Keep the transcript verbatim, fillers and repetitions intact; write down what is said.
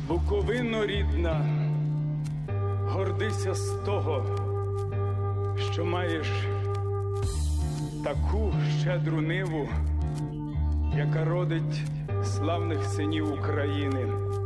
Буковино рідна, гордися з того, що маєш таку щедру ниву, яка родить славних синів України.